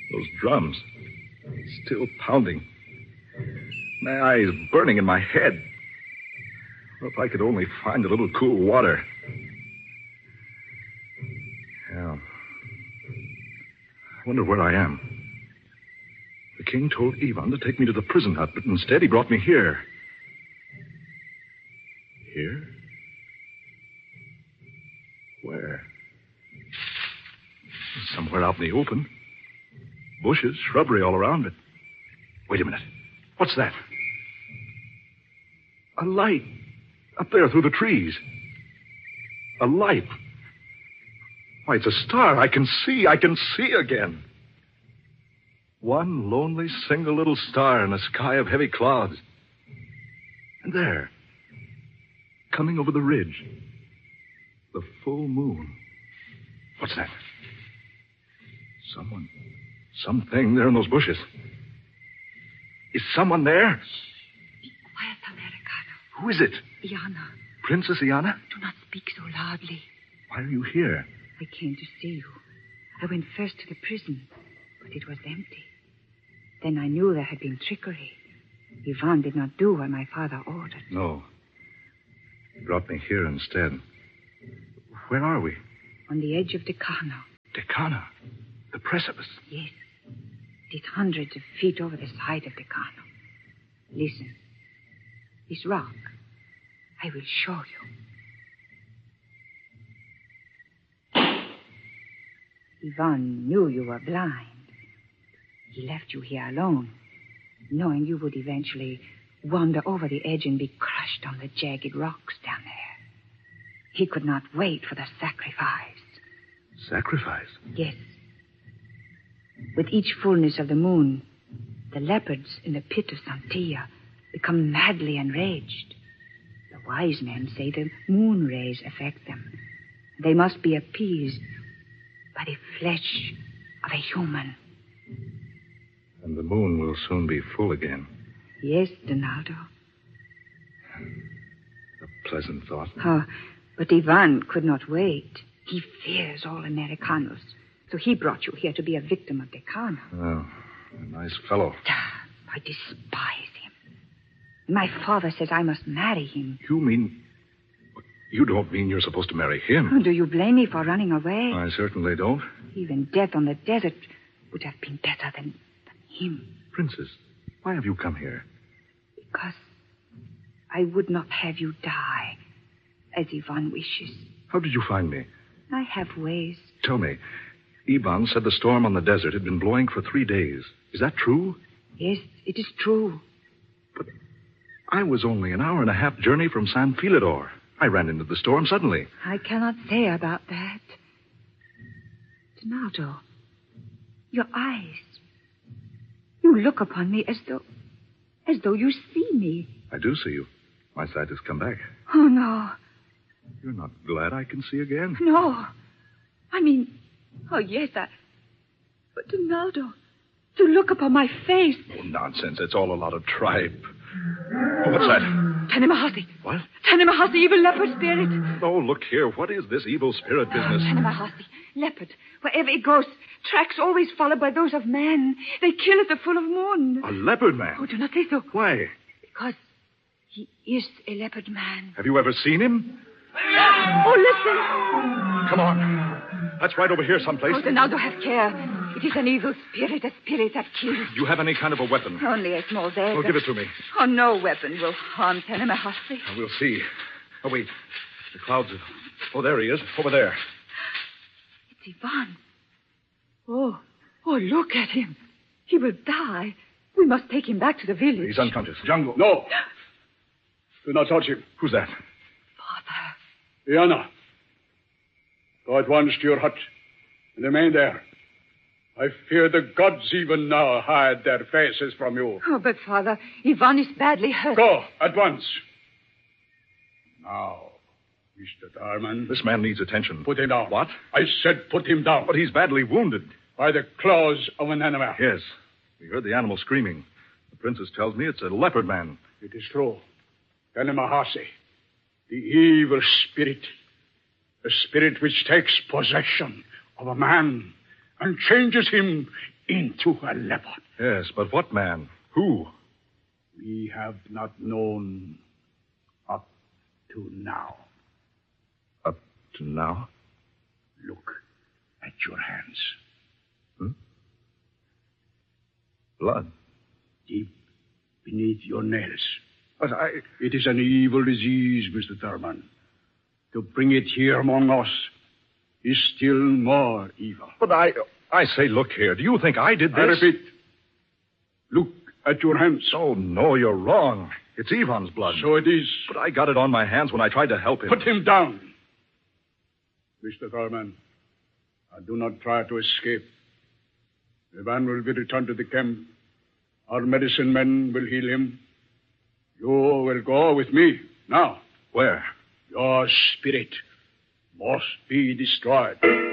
Those drums. Still pounding. My eyes burning in my head. Well, if I could only find a little cool water. Yeah. I wonder where I am. The king told Ivan to take me to the prison hut, but instead he brought me here. Here? Where? Somewhere out in the open. Bushes, shrubbery all around it. Wait a minute. What's that? A light. Up there through the trees. A light. Why, it's a star. I can see again. One lonely, single little star in a sky of heavy clouds. And there, coming over the ridge, the full moon. What's that? Something there in those bushes. Is someone there? Be quiet, Americano. Who is it? Iana. Princess Iana? Do not speak so loudly. Why are you here? I came to see you. I went first to the prison, but it was empty. Then I knew there had been trickery. Ivan did not do what my father ordered. No. He brought me here instead. Where are we? On the edge of Decano. Decano? The precipice? Yes. It is hundreds of feet over the side of Decano. Listen. This rock. I will show you. Ivan knew you were blind. He left you here alone, knowing you would eventually wander over the edge and be crushed on the jagged rocks down there. He could not wait for the sacrifice. Sacrifice? Yes. With each fullness of the moon, the leopards in the pit of Santilla become madly enraged. The wise men say the moon rays affect them. They must be appeased by the flesh of a human. And the moon will soon be full again. Yes, Donaldo. A pleasant thought. Oh, but Ivan could not wait. He fears all Americanos. So he brought you here to be a victim of Decano. Oh, a nice fellow. I despise him. My father says I must marry him. You mean... You don't mean you're supposed to marry him? Oh, do you blame me for running away? I certainly don't. Even death on the desert would have been better than him. Princess, why have you come here? Because I would not have you die as Ivan wishes. How did you find me? I have ways. Tell me, Ivan said the storm on the desert had been blowing for 3 days. Is that true? Yes, it is true. But I was only an hour and a half journey from San Filador. I ran into the storm suddenly. I cannot say about that. Donaldo, your eyes. You look upon me as though you see me. I do see you. My sight has come back. Oh, no. You're not glad I can see again? No. I mean, oh, yes, But, Donaldo, to look upon my face. Oh, nonsense. It's all a lot of tripe. Oh, what's that? Tanemahasi. What? Tanemahasi, evil leopard spirit. Oh, look here. What is this evil spirit business? Tanemahasi, leopard. Wherever it goes, tracks always followed by those of man. They kill at the full of moon. A leopard man? Oh, do not say so. Why? Because he is a leopard man. Have you ever seen him? Oh, listen. Come on. That's right over here someplace. Oh, Donaldo, have care. It is an evil spirit, a spirit that kills. Do you have any kind of a weapon? Only a small dagger. Well, give it to me. Oh, no weapon will harm Tanemahasi. We'll see. Oh, wait. The clouds are... Oh, there he is. Over there. It's Ivan. Oh, look at him. He will die. We must take him back to the village. He's unconscious. Jungle. No. Do not touch him. Who's that? Father. Iana. Go at once to your hut and remain there. I fear the gods even now hide their faces from you. Oh, but, Father, Ivan is badly hurt. Go at once. Now, Mr. Darman. This man needs attention. Put him down. What? I said put him down. But he's badly wounded. By the claws of an animal. Yes. We heard the animal screaming. The princess tells me it's a leopard man. It is true. Tanemahasi, the evil spirit. The spirit which takes possession of a man and changes him into a leopard. Yes, but what man? Who? We have not known up to now. Up to now? Look at your hands. Blood. Deep beneath your nails. But It is an evil disease, Mr. Thurman. To bring it here among us is still more evil. But I say, look here. Do you think I did this? I repeat, look at your hands. Oh, no, you're wrong. It's Ivan's blood. So it is. But I got it on my hands when I tried to help him. Put him down. Mr. Thurman, do not try to escape. Ivan will be returned to the camp. Our medicine men will heal him. You will go with me now. Where? Your spirit must be destroyed.